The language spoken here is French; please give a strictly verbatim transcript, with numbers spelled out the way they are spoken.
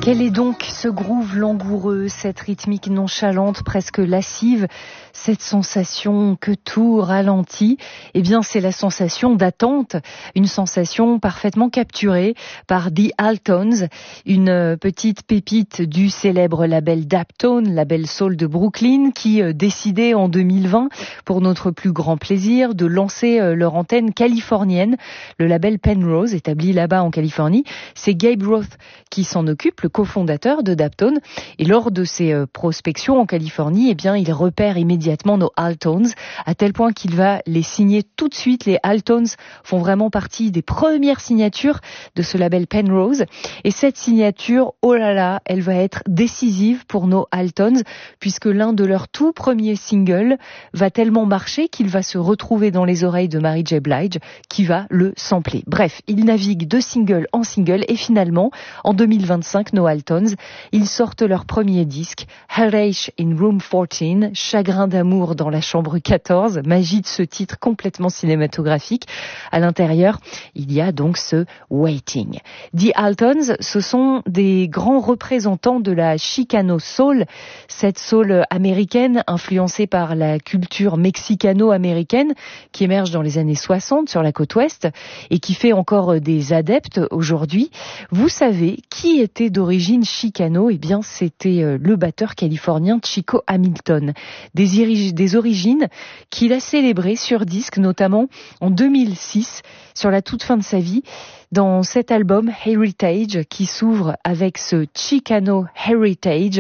Quel est donc ce groove langoureux, cette rythmique nonchalante, presque lascive, cette sensation que tout ralentit? Eh bien, c'est la sensation d'attente, une sensation parfaitement capturée par The Altones, une petite pépite du célèbre label Daptone, label soul de Brooklyn, qui décidait en deux mille vingt, pour notre plus grand plaisir, de lancer leur antenne californienne, le label Penrose, établi là-bas en Californie. C'est Gabe Roth qui s'en occupe, le cofondateur de Daptone, et lors de ses euh, prospections en Californie, eh bien, il repère immédiatement nos Altones, à tel point qu'il va les signer tout de suite. Les Altones font vraiment partie des premières signatures de ce label Penrose, et cette signature, oh là là, elle va être décisive pour nos Altones, puisque l'un de leurs tout premiers singles va tellement marcher qu'il va se retrouver dans les oreilles de Mary J. Blige, qui va le sampler. Bref, il navigue de single en single, et finalement, en deux mille vingt-cinq, nos Altones, ils sortent leur premier disque, Heartache in Room quatorze, Chagrin d'amour dans la chambre quatorze, magie de ce titre complètement cinématographique. À l'intérieur, il y a donc ce Waiting. The Altones, ce sont des grands représentants de la Chicano Soul, cette soul américaine influencée par la culture mexicano-américaine qui émerge dans les années soixante sur la côte ouest et qui fait encore des adeptes aujourd'hui. Vous savez qui était d'origine chicano? Eh bien, c'était le batteur californien Chico Hamilton. Des, iri- des origines qu'il a célébrées sur disque, notamment en deux mille six, sur la toute fin de sa vie, dans cet album Heritage qui s'ouvre avec ce Chicano Heritage.